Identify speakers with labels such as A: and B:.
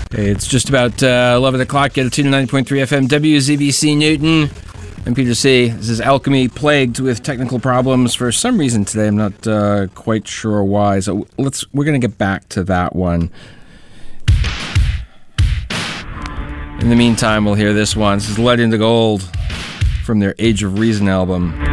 A: It's just about 11 o'clock. Get it to 90.3 FM, WZBC Newton. I'm Peter C. This is Alchemy, plagued with technical problems for some reason today. I'm not quite sure why. So we're going to get back to that one. In the meantime, we'll hear this one. This is Led into Gold from their Age of Reason album.